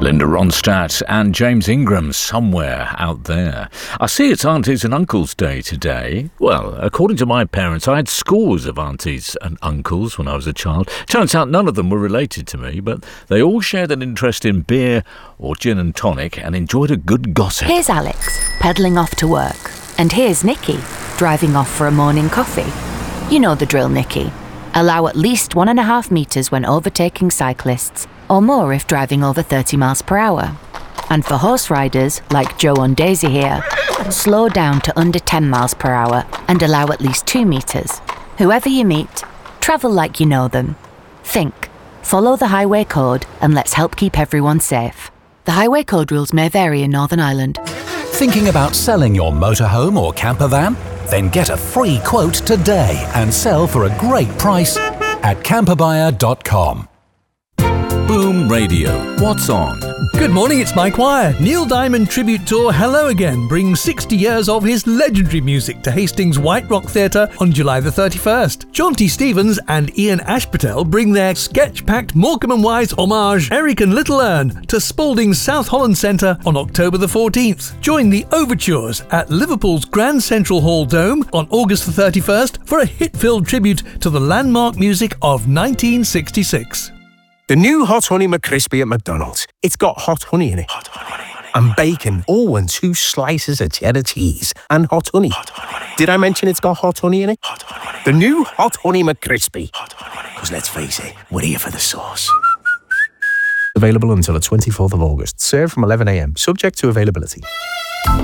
Linda Ronstadt and James Ingram, Somewhere Out There. I see it's Aunties and Uncles Day today. Well, according to my parents, I had scores of aunties and uncles when I was a child. Turns out none of them were related to me, but they all shared an interest in beer or gin and tonic and enjoyed a good gossip. Here's Alex, pedalling off to work. And here's Nikki, driving off for a morning coffee. You know the drill, Nikki. Allow at least 1.5 metres when overtaking cyclists, or more if driving over 30 miles per hour. And for horse riders, like Joe and Daisy here, slow down to under 10 miles per hour and allow at least 2 metres. Whoever you meet, travel like you know them. Think, follow the highway code, and let's help keep everyone safe. The highway code rules may vary in Northern Ireland. Thinking about selling your motorhome or camper van? Then get a free quote today and sell for a great price at camperbuyer.com. Boom Radio. What's on? Good morning, it's Mike Wire. Neil Diamond Tribute Tour Hello Again brings 60 years of his legendary music to Hastings White Rock Theatre on July the 31st. John T. Stevens and Ian Ashpatel bring their sketch-packed Morecambe and Wise homage Eric and Little Ern to Spalding's South Holland Centre on October the 14th. Join the Overtures at Liverpool's Grand Central Hall Dome on August the 31st for a hit-filled tribute to the landmark music of 1966. The new Hot Honey McCrispy at McDonald's. It's got hot honey in it. Hot honey. And bacon. Oh, and 2 slices of cheddar cheese. And hot honey. Hot honey. Did I mention it's got hot honey in it? Hot honey. The new Hot Honey McCrispy. Hot honey. Because let's face it, we're here for the sauce. Available until the 24th of August. Served from 11 a.m. Subject to availability.